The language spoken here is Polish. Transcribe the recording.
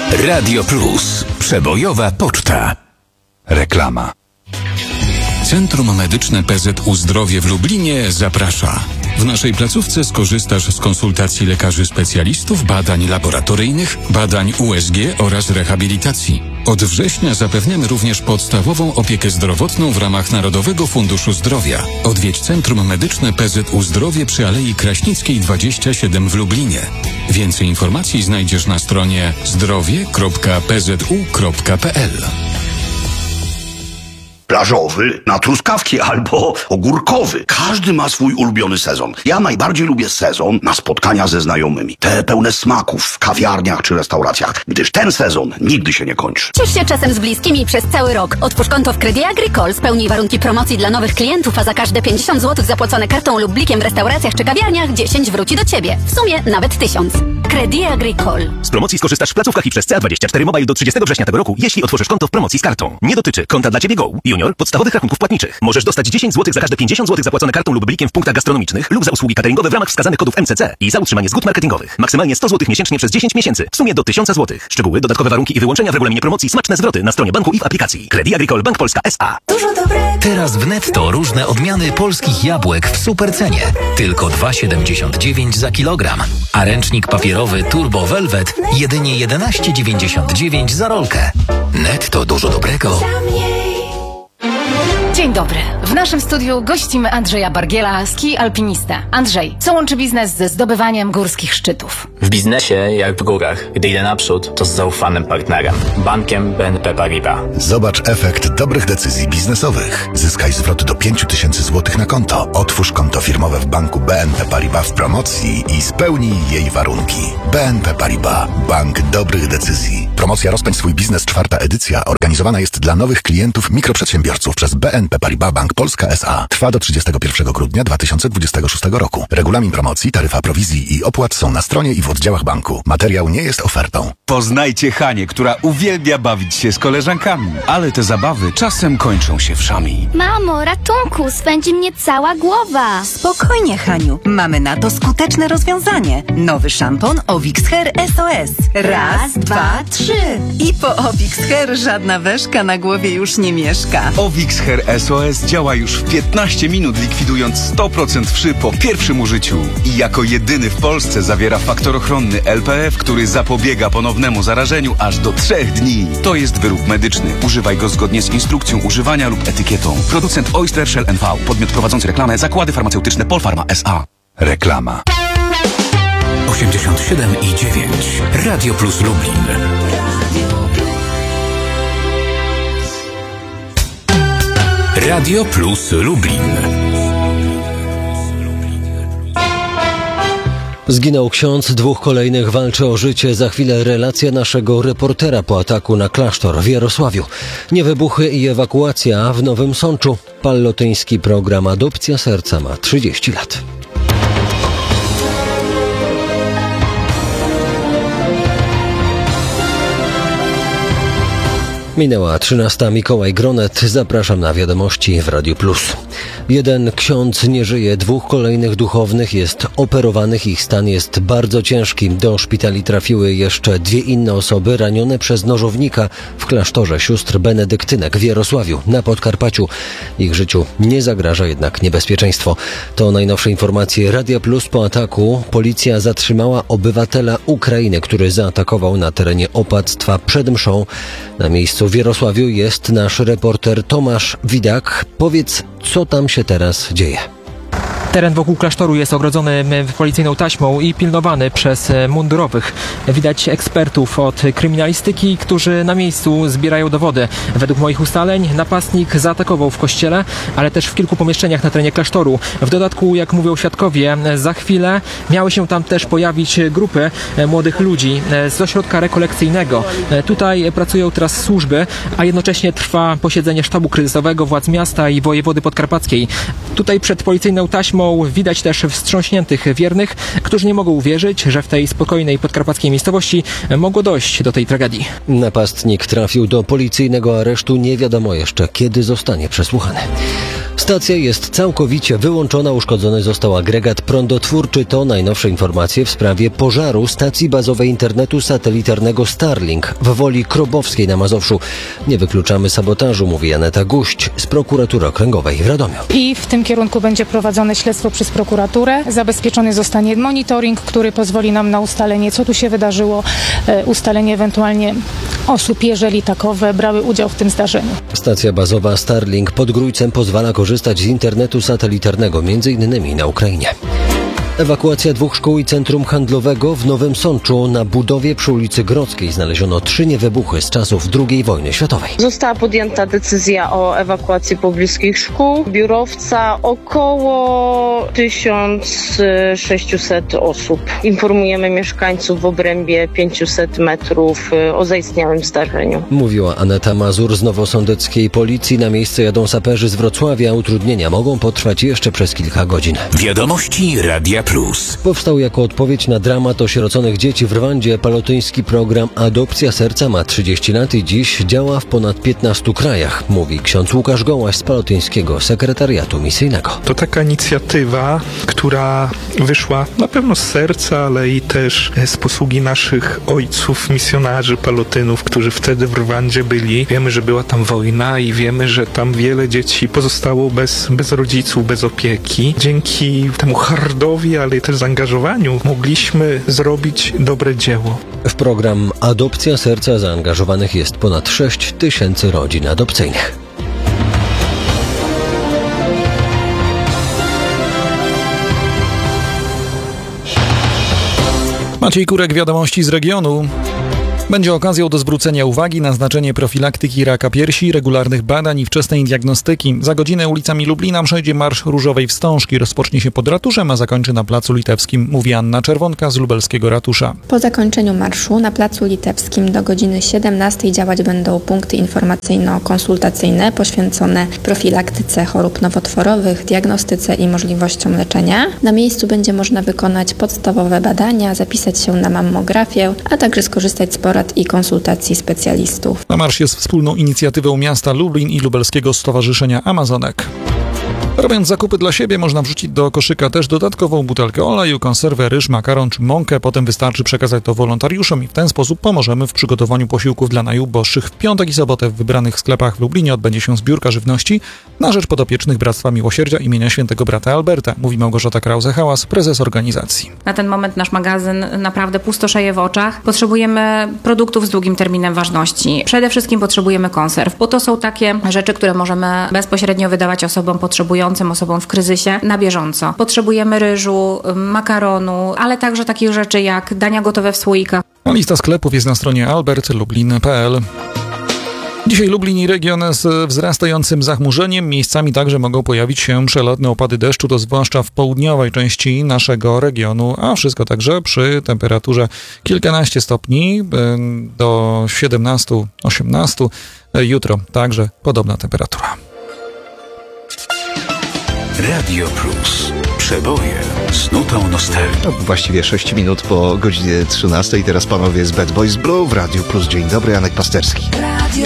Radio Plus. Przebojowa poczta. Reklama. Centrum Medyczne PZU Zdrowie w Lublinie zaprasza. W naszej placówce skorzystasz z konsultacji lekarzy specjalistów, badań laboratoryjnych, badań USG oraz rehabilitacji. Od września zapewniamy również podstawową opiekę zdrowotną w ramach Narodowego Funduszu Zdrowia. Odwiedź Centrum Medyczne PZU Zdrowie przy Alei Kraśnickiej 27 w Lublinie. Więcej informacji znajdziesz na stronie zdrowie.pzu.pl. Plażowy, na truskawki albo ogórkowy. Każdy ma swój ulubiony sezon. Ja najbardziej lubię sezon na spotkania ze znajomymi. Te pełne smaków w kawiarniach czy restauracjach, gdyż ten sezon nigdy się nie kończy. Ciesz się czasem z bliskimi przez cały rok. Otwórz konto w Crédit Agricole, spełnij warunki promocji dla nowych klientów, a za każde 50 zł zapłacone kartą lub blikiem w restauracjach czy kawiarniach 10 wróci do Ciebie. W sumie nawet 1000. Crédit Agricole. Z promocji skorzystasz w placówkach i przez CA24 Mobile do 30 września tego roku, jeśli otworzysz konto w promocji z kartą. Nie dotyczy konta dla Ciebie Go, Junior, podstawowych rachunków płatniczych. Możesz dostać 10 zł za każde 50 zł zapłacone kartą lub blikiem w punktach gastronomicznych lub za usługi cateringowe w ramach wskazanych kodów MCC i za utrzymanie zgód marketingowych. Maksymalnie 100 zł miesięcznie przez 10 miesięcy. W sumie do 1000 zł. Szczegóły, dodatkowe warunki i wyłączenia w regulaminie promocji, smaczne zwroty na stronie banku i w aplikacji. Crédit Agricole Bank Polska S.A. Dużo dobre. Teraz w Netto różne odmiany polskich jabłek w supercenie. Tylko 2,79 za kilogram. A ręcznik papierowy Turbo Velvet jedynie 11,99 za rolkę. Netto dużo dobrego. Dzień dobry. W naszym studiu gościmy Andrzeja Bargiela, ski alpinista. Andrzej, co łączy biznes ze zdobywaniem górskich szczytów? W biznesie, jak w górach, gdy idę naprzód, to z zaufanym partnerem, bankiem BNP Paribas. Zobacz efekt dobrych decyzji biznesowych. Zyskaj zwrot do 5000 zł na konto. Otwórz konto firmowe w banku BNP Paribas w promocji i spełnij jej warunki. BNP Paribas. Bank dobrych decyzji. Promocja Rozpędź swój biznes, 4. edycja, organizowana jest dla nowych klientów mikroprzedsiębiorców przez BNP Paribas Bank Polska S.A. Trwa do 31 grudnia 2026 roku. Regulamin promocji, taryfa prowizji i opłat są na stronie i w oddziałach banku. Materiał nie jest ofertą. Poznajcie Hanię, która uwielbia bawić się z koleżankami, ale te zabawy czasem kończą się wszami. Mamo, ratunku, swędzi mnie cała głowa. Spokojnie, Haniu. Mamy na to skuteczne rozwiązanie. Nowy szampon Ovix Hair SOS. Raz, dwa, trzy. I po Ovix Hair żadna weszka na głowie już nie mieszka. Ovix Hair SOS działa już w 15 minut, likwidując 100% wszy po pierwszym użyciu. I jako jedyny w Polsce zawiera faktor ochronny LPF, który zapobiega ponownemu zarażeniu aż do 3 dni. To jest wyrób medyczny. Używaj go zgodnie z instrukcją używania lub etykietą. Producent Oyster Shell NV. Podmiot prowadzący reklamę Zakłady Farmaceutyczne Polpharma S.A. Reklama. 87,9. Radio Plus Lublin. Radio Plus Lublin. Zginął ksiądz, 2 kolejnych walczy o życie. Za chwilę relacja naszego reportera po ataku na klasztor w Jarosławiu. Niewybuchy i ewakuacja w Nowym Sączu. Pallotyński program Adopcja Serca ma 30 lat. Minęła 13. Mikołaj Gronet. Zapraszam na wiadomości w Radiu Plus. 1 ksiądz nie żyje, 2 kolejnych duchownych jest operowanych. Ich stan jest bardzo ciężki. Do szpitali trafiły jeszcze 2 inne osoby ranione przez nożownika w klasztorze sióstr benedyktynek w Jarosławiu na Podkarpaciu. Ich życiu nie zagraża jednak niebezpieczeństwo. To najnowsze informacje Radia Plus. Po ataku policja zatrzymała obywatela Ukrainy, który zaatakował na terenie opactwa przed mszą. Na miejscu w Jarosławiu jest nasz reporter Tomasz Widak. Powiedz, co tam się teraz dzieje? Teren wokół klasztoru jest ogrodzony policyjną taśmą i pilnowany przez mundurowych. Widać ekspertów od kryminalistyki, którzy na miejscu zbierają dowody. Według moich ustaleń napastnik zaatakował w kościele, ale też w kilku pomieszczeniach na terenie klasztoru. W dodatku, jak mówią świadkowie, za chwilę miały się tam też pojawić grupy młodych ludzi z ośrodka rekolekcyjnego. Tutaj pracują teraz służby, a jednocześnie trwa posiedzenie sztabu kryzysowego władz miasta i wojewody podkarpackiej. Tutaj przed policyjną taśmą taśmą. Widać też wstrząśniętych wiernych, którzy nie mogą uwierzyć, że w tej spokojnej podkarpackiej miejscowości mogło dojść do tej tragedii. Napastnik trafił do policyjnego aresztu. Nie wiadomo jeszcze, kiedy zostanie przesłuchany. Stacja jest całkowicie wyłączona. Uszkodzony został agregat prądotwórczy. To najnowsze informacje w sprawie pożaru stacji bazowej internetu satelitarnego Starlink w Woli Krobowskiej na Mazowszu. Nie wykluczamy sabotażu, mówi Aneta Guść z prokuratury okręgowej w Radomiu. I w tym kierunku będzie prowadzone śledztwo przez prokuraturę. Zabezpieczony zostanie monitoring, który pozwoli nam na ustalenie, co tu się wydarzyło, ustalenie ewentualnie osób, jeżeli takowe brały udział w tym zdarzeniu. Stacja bazowa Starlink pod Grójcem pozwala korzystać z internetu satelitarnego, m.in. na Ukrainie. Ewakuacja 2 szkół i centrum handlowego w Nowym Sączu. Na budowie przy ulicy Grodzkiej znaleziono 3 niewybuchy z czasów II wojny światowej. Została podjęta decyzja o ewakuacji pobliskich szkół. Biurowca około 1600 osób. Informujemy mieszkańców w obrębie 500 metrów o zaistniałym zdarzeniu. Mówiła Aneta Mazur z nowosądeckiej policji. Na miejsce jadą saperzy z Wrocławia. Utrudnienia mogą potrwać jeszcze przez kilka godzin. Wiadomości Radia Plus. Powstał jako odpowiedź na dramat osieroconych dzieci w Rwandzie. Palotyński program Adopcja Serca ma 30 lat i dziś działa w ponad 15 krajach, mówi ksiądz Łukasz Gołaś z Palotyńskiego Sekretariatu Misyjnego. To taka inicjatywa, która wyszła na pewno z serca, ale i też z posługi naszych ojców, misjonarzy palotynów, którzy wtedy w Rwandzie byli. Wiemy, że była tam wojna i wiemy, że tam wiele dzieci pozostało bez rodziców, bez opieki. Dzięki temu hardowi, ale też zaangażowaniu mogliśmy zrobić dobre dzieło. W program Adopcja Serca zaangażowanych jest ponad 6 000 rodzin adopcyjnych. Maciej Kurek, wiadomości z regionu. Będzie okazją do zwrócenia uwagi na znaczenie profilaktyki raka piersi, regularnych badań i wczesnej diagnostyki. Za godzinę ulicami Lublina przejdzie Marsz Różowej Wstążki. Rozpocznie się pod ratuszem, a zakończy na Placu Litewskim, mówi Anna Czerwonka z lubelskiego ratusza. Po zakończeniu marszu na Placu Litewskim do godziny 17 działać będą punkty informacyjno-konsultacyjne poświęcone profilaktyce chorób nowotworowych, diagnostyce i możliwościom leczenia. Na miejscu będzie można wykonać podstawowe badania, zapisać się na mammografię, a także skorzystać z porad i konsultacji specjalistów. Na marsz jest wspólną inicjatywą miasta Lublin i Lubelskiego Stowarzyszenia Amazonek. Robiąc zakupy dla siebie, można wrzucić do koszyka też dodatkową butelkę oleju, konserwę, ryż, makaron czy mąkę. Potem wystarczy przekazać to wolontariuszom i w ten sposób pomożemy w przygotowaniu posiłków dla najuboższych. W piątek i sobotę w wybranych sklepach w Lublinie odbędzie się zbiórka żywności na rzecz podopiecznych Bractwa Miłosierdzia imienia Świętego Brata Alberta, mówi Małgorzata Krause-Hałas, prezes organizacji. Na ten moment nasz magazyn naprawdę pustoszeje w oczach. Potrzebujemy produktów z długim terminem ważności. Przede wszystkim potrzebujemy konserw, bo to są takie rzeczy, które możemy bezpośrednio wydawać osobom potrzebującym, osobom w kryzysie na bieżąco. Potrzebujemy ryżu, makaronu, ale także takich rzeczy jak dania gotowe w słoikach. A lista sklepów jest na stronie albertlublin.pl. Dzisiaj Lublin i region z wzrastającym zachmurzeniem. Miejscami także mogą pojawić się przelotne opady deszczu, to zwłaszcza w południowej części naszego regionu, a wszystko także przy temperaturze kilkanaście stopni do 17-18. Jutro także podobna temperatura. Radio Plus. Przeboje z nutą nostalgii. Właściwie 6 minut po godzinie 13. Teraz panowie z Bad Boys Blue w Radio Plus. Dzień dobry, Janek Pasterski.